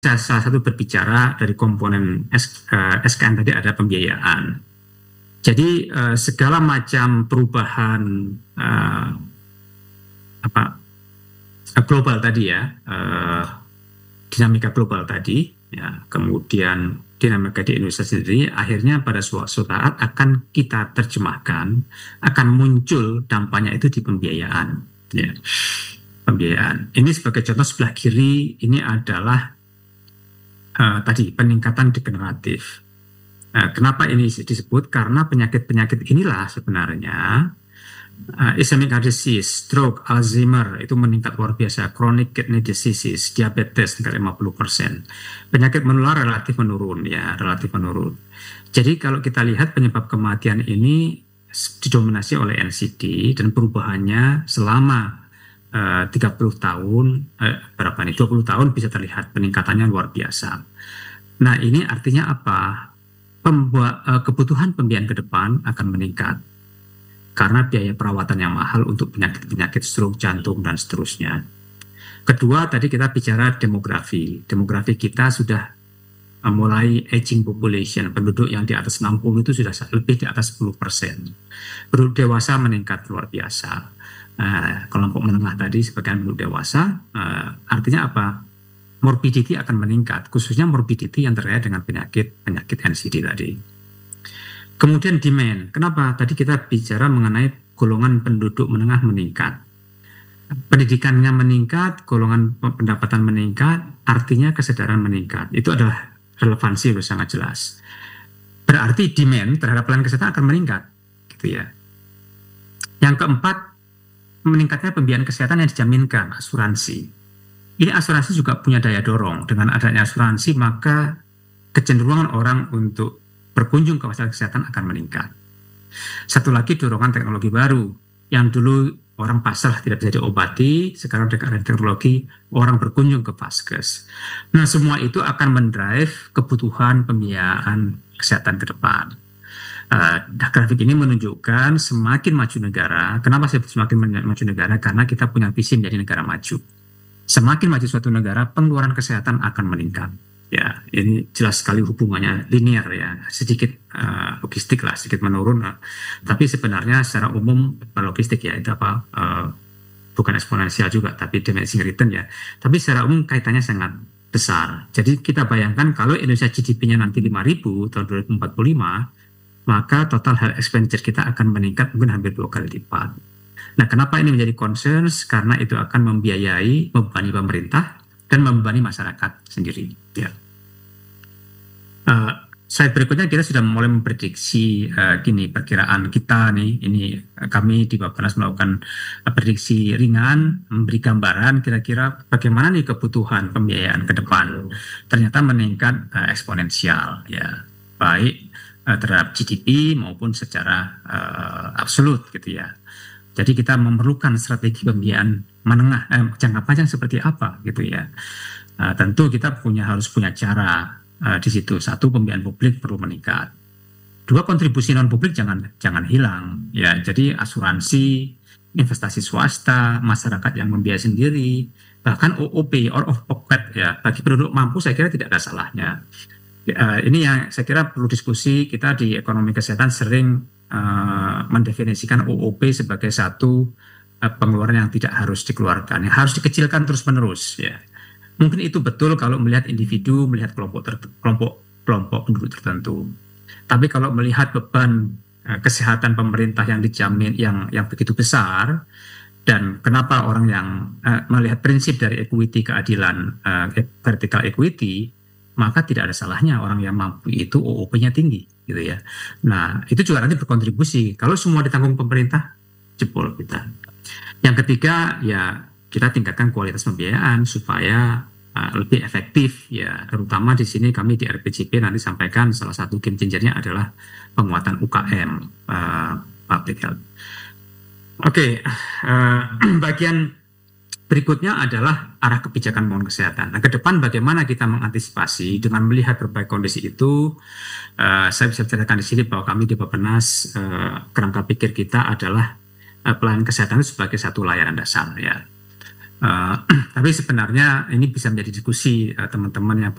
salah satu berbicara dari komponen SKN tadi ada pembiayaan. Jadi segala macam perubahan global tadi ya, dinamika global tadi, ya, kemudian dinamika di Indonesia sendiri, akhirnya pada suatu saat akan kita terjemahkan, akan muncul dampaknya itu di pembiayaan. Ya. Pembiayaan. Ini sebagai contoh sebelah kiri, ini adalah tadi peningkatan degeneratif. Kenapa ini disebut? Karena penyakit-penyakit inilah sebenarnya ischemic heart disease, stroke, Alzheimer itu meningkat luar biasa, chronic kidney diseases, diabetes tingkat 50%. Penyakit menular relatif menurun ya, relatif menurun. Jadi kalau kita lihat penyebab kematian ini didominasi oleh NCD dan perubahannya selama 30 tahun, berapa nih? 20 tahun bisa terlihat peningkatannya luar biasa. Nah, ini artinya apa? Kebutuhan pembiayaan ke depan akan meningkat karena biaya perawatan yang mahal untuk penyakit-penyakit stroke, jantung, dan seterusnya. Kedua, tadi kita bicara demografi. Demografi kita sudah mulai aging population, penduduk yang di atas 60 itu sudah lebih di atas 10%. Penduduk dewasa meningkat luar biasa. Kelompok menengah tadi sebagian penduduk dewasa, artinya apa? Morbidity akan meningkat, khususnya morbidity yang terkait dengan penyakit NCD tadi. Kemudian demand, kenapa? Tadi kita bicara mengenai golongan penduduk menengah meningkat. Pendidikannya meningkat, golongan pendapatan meningkat, artinya kesadaran meningkat. Itu adalah relevansi yang sangat jelas. Berarti demand terhadap pelayanan kesehatan akan meningkat, gitu ya. Yang keempat, meningkatnya pembiayaan kesehatan yang dijaminkan, asuransi. Ini asuransi juga punya daya dorong. Dengan adanya asuransi, maka kecenderungan orang untuk berkunjung ke fasilitas kesehatan akan meningkat. Satu lagi, dorongan teknologi baru. Yang dulu orang pasrah tidak bisa diobati, sekarang dengan teknologi orang berkunjung ke vaskes. Nah, semua itu akan mendrive kebutuhan pembiayaan kesehatan ke depan. Grafik ini menunjukkan semakin maju negara. Kenapa saya semakin maju negara? Karena kita punya visi menjadi negara maju. Semakin maju suatu negara, pengeluaran kesehatan akan meningkat. Ya, ini jelas sekali hubungannya linear ya, sedikit logistik lah, sedikit menurun. Tapi sebenarnya secara umum logistik ya itu bukan eksponensial juga, tapi diminishing return ya. Tapi secara umum kaitannya sangat besar. Jadi kita bayangkan kalau Indonesia GDP-nya nanti 5.000 tahun 2045. Maka total health expenditure kita akan meningkat mungkin hampir 2 kali lipat. Nah, kenapa ini menjadi concerns? Karena itu akan membebani pemerintah dan membebani masyarakat sendiri. Ya. Slide berikutnya kita sudah mulai memprediksi perkiraan kita nih. Ini kami di Bappenas melakukan prediksi ringan, memberi gambaran kira-kira bagaimana nih kebutuhan pembiayaan ke depan. Ternyata meningkat eksponensial, ya, baik terhadap GDP maupun secara absolut gitu ya. Jadi kita memerlukan strategi pembiayaan menengah jangka panjang seperti apa gitu ya. Tentu kita harus punya cara di situ. Satu, pembiayaan publik perlu meningkat. Dua, kontribusi non publik jangan hilang ya. Jadi asuransi, investasi swasta, masyarakat yang membiayai sendiri, bahkan OOP or of pocket ya, bagi penduduk mampu saya kira tidak ada salahnya. Ini yang saya kira perlu diskusi. Kita di ekonomi kesehatan sering mendefinisikan OOP sebagai satu pengeluaran yang tidak harus dikeluarkan, yang harus dikecilkan terus-menerus. Ya. Mungkin itu betul kalau melihat individu, melihat kelompok penduduk tertentu. Tapi kalau melihat beban kesehatan pemerintah yang dijamin yang begitu besar, dan kenapa orang yang melihat prinsip dari equity, keadilan, vertical equity, maka tidak ada salahnya orang yang mampu itu OOP-nya tinggi gitu ya. Nah, itu juga nanti berkontribusi. Kalau semua ditanggung pemerintah, jebol kita. Yang ketiga, ya kita tingkatkan kualitas pembiayaan supaya lebih efektif ya. Terutama di sini kami di RPJP nanti sampaikan salah satu game changer-nya adalah penguatan UKM public health. Oke, bagian berikutnya adalah arah kebijakan pembangunan kesehatan. Nah, ke depan bagaimana kita mengantisipasi dengan melihat berbagai kondisi itu? Saya bisa ceritakan di sini bahwa kami di Bappenas kerangka pikir kita adalah pelayanan kesehatan itu sebagai satu layanan dasar ya. Tapi sebenarnya ini bisa menjadi diskusi teman-teman yang